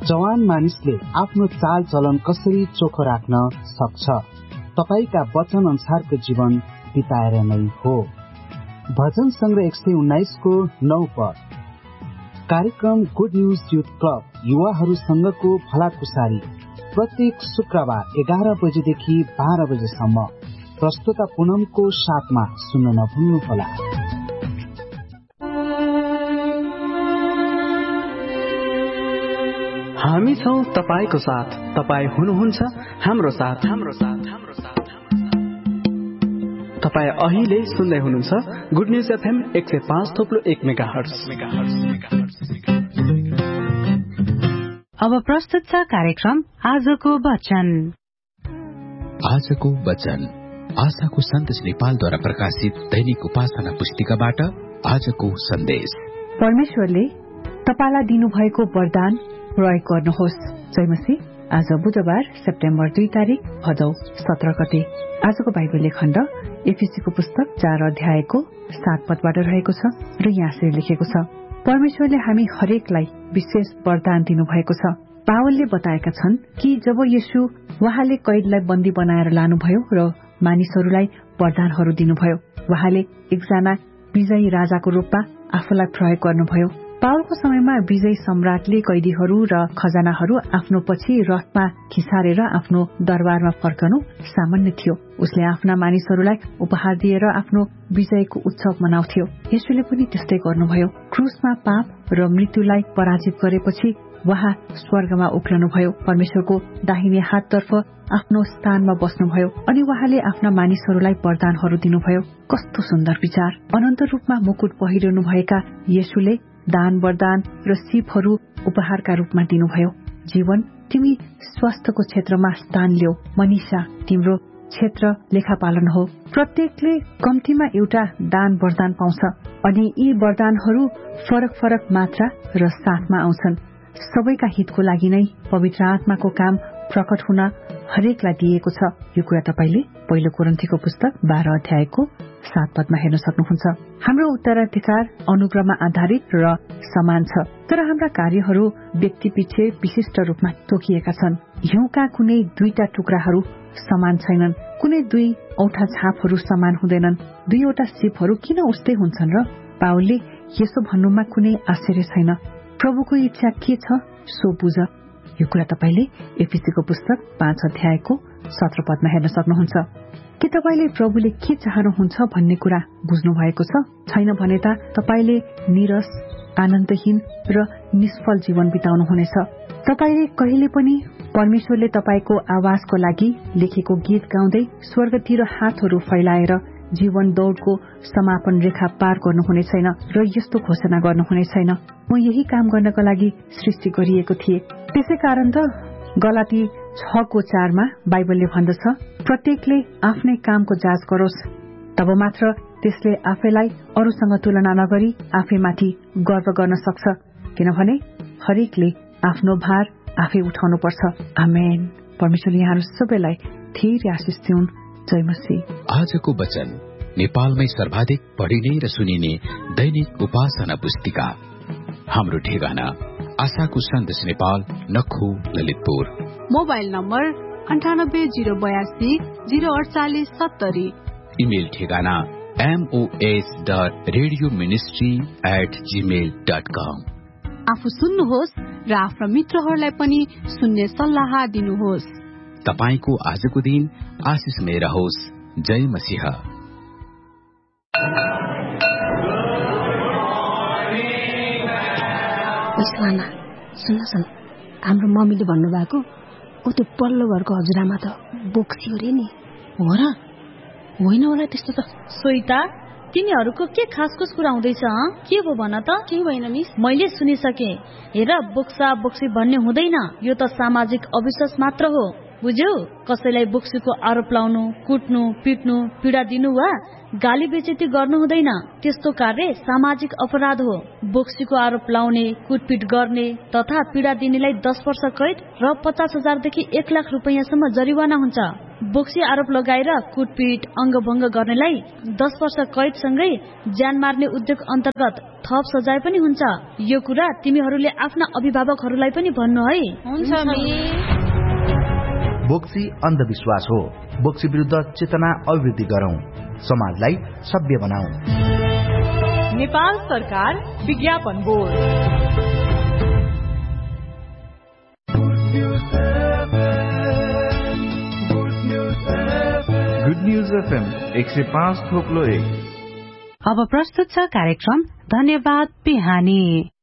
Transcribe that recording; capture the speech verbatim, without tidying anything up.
जवान मानिसले आफ्नो चाल चलन कसरी चोखो राख्न सक्छ? तपाईका वचन अनुसारको जीवन बिताएर नै हो। भजन संग्रह एक सय उन्नाइस को नौ पद। कार्यक्रम गुड न्यूज युथ क्लब युवाहरूसँगको भलाकुसारी प्रत्येक शुक्रबार एघार बजेदेखि बाह्र बजेसम्म प्रस्तुता पुनमको साथमा सुन्न नभुल्नुहोला। हामी छौं तपाईको साथ, तपाई हुनुहुन्छ हाम्रो साथ, हाम्रो साथ, हाम्रो साथ। तपाई अहिले सुन्दै हुनुहुन्छ गुड न्यूज एफएम एक सय पाँच थोप्लो एक मेगाहर्ज। अब प्रस्तुत छ कार्यक्रम आजको वचन। आजको वचन आशाको सन्देश नेपालद्वारा प्रकाशित दैनिक उपासना पुस्तिकाबाट आजको सन्देश। परमेश्वरले तपाईलाई दिनुभएको वरदान प्रयोग गर्नुहोस्। जयमसी। आज बुधबार सेप्टेम्बर दुई तारिक भदौ सत्र गते। आजको बाइबल खण्ड एफिसीको पुस्तक चार अध्यायको सात पदबाट रहेको छ र यहाँ यसरी लेखेको छ, परमेश्वरले हामी हरेकलाई विशेष वरदान दिनुभएको छ। पावलले बताएका छन् कि जब येशू उहाँले कैदलाई बन्दी बनाएर लानुभयो र मानिसहरूलाई वरदानहरू दिनुभयो, उहाँले एकजना विजयी राजाको रूपमा आफूलाई प्रयोग गर्नुभयो। पावलको समयमा विजयी सम्राटले कैदीहरू र खजानाहरू आफ्नो पछि रथमा खिसारेर आफ्नो दरबारमा फर्कनु सामान्य थियो। उसले आफ्ना मानिसहरूलाई उपहार दिएर आफ्नो विजयको उत्सव मनाउँथ्यो। येशूले पनि त्यस्तै गर्नुभयो। क्रुसमा पाप र मृत्युलाई पराजित गरेपछि उहाँ स्वर्गमा उक्लनुभयो, परमेश्वरको दाहिने हाततर्फ आफ्नो स्थानमा बस्नुभयो अनि उहाँले आफ्ना मानिसहरूलाई वरदानहरू दिनुभयो। कस्तो सुन्दर विचार! अनन्त रूपमा मुकुट पहिरनु भएका येशूले दान वरदान र सिपहरू उपहारका रूपमा दिनुभयो। जीवन, तिमी स्वास्थ्यको क्षेत्रमा स्थान ल्याऊ। मनीषा, तिम्रो क्षेत्र लेखापालन हो। प्रत्येकले कम्तीमा एउटा दान वरदान पाउँछ अनि यी वरदानहरू फरक फरक मात्रा र साथमा आउँछन्। सबैका हितको लागि नै पवित्र आत्माको काम प्रकट हुन हरेकलाई दिएको छ। यो कुरा तपाईले पहिलो कोरिन्थीको पुस्तक बाह्र अध्यायको सात पदमा हेर्न सक्नुहुन्छ। हाम्रो उत्तराधिकार अनुग्रहमा आधारित र समान छ, तर हाम्रा कार्यहरू व्यक्ति पछि विशिष्ट रूपमा तोकिएका छन्। हिउँका कुनै दुईटा टुक्राहरू समान छैनन्, कुनै दुई औठा छापहरू समान हुँदैनन्। दुईवटा सिपहरू किन उस्तै हुन्छन् र? पावलले यसो भन्नुमा कुनै आश्चर्य छैन। प्रभुको इच्छा के छ सो बुझ। यो कुरा तपाईले एफिसीको पुस्तक पाँच अध्यायको सत्र पदमा हेर्न सक्नुहुन्छ। के तपाईले प्रभुले के चाहनुहुन्छ भन्ने कुरा बुझ्नु भएको छ? छैन भने त तपाईले निरस, आनन्दहीन र निष्फल जीवन बिताउनुहुनेछ। तपाईले कहिले पनि परमेश्वरले तपाईको आवाजको लागि लेखेको गीत गाउँदै स्वर्गतिर हातहरू फैलाएर जीवन दौडको समापन रेखा पार गर्नुहुने छैन र यस्तो घोषणा गर्नुहुने छैन, म यही काम गर्नका लागि सृष्टि गरिएको थिए। त्यसै कारण त गलाती छ को चारमा बाइबलले भन्दछ, प्रत्येकले आफ्नै कामको जाँच गरोस्, तब मात्र त्यसले आफैलाई अरूसँग तुलना नगरी आफैमाथि गर्व गर्न सक्छ, किनभने हरेकले आफ्नो भार आफै उठाउनु पर्छ। आमेन। परमेश्वरले यहाँहरू सबैलाई धेरै आशिष दिउन्। जय मसीह। आजको वचन नेपालमै सर्वाधिक पढिने र सुनिने दैनिक उपासना पुस्तिका। हाम्रो ठेगाना आशाको सन्देश नेपाल, नखु, ललितपुर। मोबाइल नम्बर अन्ठानब्बे जीरो बयासी जीरो अडचालिस सत्तरी। इमेल ठेगाना MOS dot radio ministry at Gmail dot कम। आफू सुन्नुहोस् र आफ्ना मित्रहरूलाई पनि सुन्ने सल्लाह दिनुहोस्। तपाईको आजको दिन आशिषमय रहोस्। जय मसीह। आमा, सुन्न सुन, हाम्रो मम्मीले भन्नुभएको ऊ त्यो पल्लो घरको हजुरआमा त बोक्सी अरे नि। हो र? होइन होला त्यस्तो त। सोइता, तिनीहरूको के खासखुस कुरा हुँदैछ? के हो भन त? केही भएन मिस, मैले सुनिसके। हेर, बोक्सा बोक्सी भन्ने हुँदैन, यो त सामाजिक अविश्वास मात्र हो, बुझ्यौ? कसैलाई बोक्सीको आरोप लाउनु, कुट्नु, पिट्नु, पीडा दिनु वा गाली बेइज्जती गर्नु हुँदैन। त्यस्तो कार्य सामाजिक अपराध हो। बोक्सीको आरोप लाउने, कुटपिट गर्ने तथा पीडा दिनेलाई दस वर्ष कैद र पचास हजारदेखि एक लाख रुपियाँसम्म जरिवाना हुन्छ। बोक्सी आरोप लगाएर कुटपिट अङ्गभङ्ग गर्नेलाई दस वर्ष कैदसँगै ज्यान मार्ने उद्योग अन्तर्गत थप सजाय पनि हुन्छ। यो कुरा तिमीहरूले आफ्ना अभिभावकहरूलाई पनि भन्नु है। हुन्छ मिस। बोक्सी अन्धविश्वास हो। बोक्सी विरुद्ध चेतना अभिवृद्धि गरौं, समाजलाई सभ्य बनाऊ। नेपाल सरकार विज्ञापन बोर्ड। गुड न्यूज एफएम एक सय पाँच थोप्लो एक। अब प्रस्तुत छ कार्यक्रम धन्यवाद पिहानी।